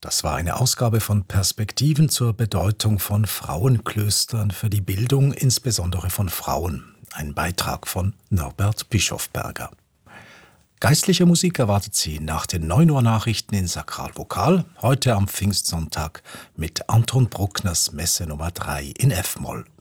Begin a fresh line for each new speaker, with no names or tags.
Das war eine Ausgabe von Perspektiven zur Bedeutung von Frauenklöstern für die Bildung, insbesondere von Frauen. Ein Beitrag von Norbert Bischofberger. Geistliche Musik erwartet Sie nach den 9 Uhr Nachrichten in Sakralvokal, heute am Pfingstsonntag mit Anton Bruckners Messe Nummer 3 in F-Moll.